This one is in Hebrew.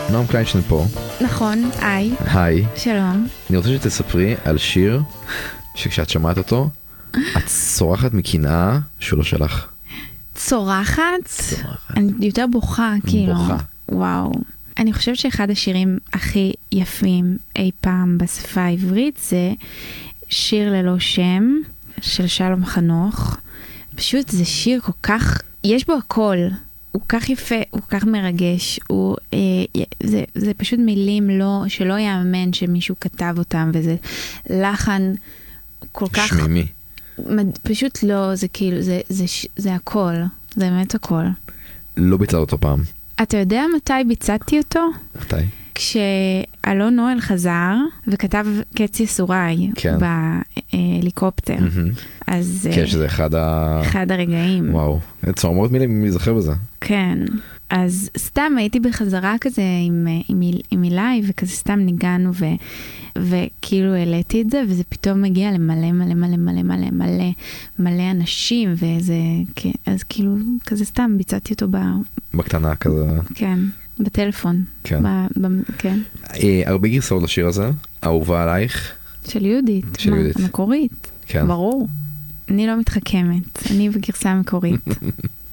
נועם קליינשטיין פה. נכון, היי. היי. שלום. אני רוצה שתספרי על שיר שכשאת שמעת אותו, את צורחת מקנאה שהוא לא שלך. צורחת? אני יותר בוכה, כאילו. בוכה. וואו. אני חושבת שאחד השירים הכי יפים אי פעם בשפה העברית זה שיר ללא שם של שלום חנוך. פשוט זה שיר כל כך, יש בו הכל. הוא כך יפה, הוא כך מרגש, זה פשוט מילים שלא יאמן שמישהו כתב אותם, וזה לחן כל כך... שמימי. פשוט לא, זה כאילו, זה הכל, זה באמת הכל. לא ביצעת אותו פעם. אתה יודע מתי ביצעתי אותו? מתי? כשאלון נואל חזר וכתב קץ יסוריי בהליקופטר. אז... כן, שזה אחד הרגעים. וואו, צמרמורת מילים, מי זוכר בזה? כן, אז סתם הייתי בחזרה כזה עם אילי, וכזה סתם ניגענו, וכאילו העליתי את זה, וזה פתאום מגיע למלא מלא מלא מלא מלא מלא מלא אנשים, וזה, אז כאילו כזה סתם ביצעתי אותו בקטנה כזה. כן, בטלפון. כן. כן. הרבה גרסאות לשיר הזה, אהובה עלייך. של יהודית. של יהודית. המקורית. כן. ברור. אני לא מתחכמת, אני בגרסה המקורית.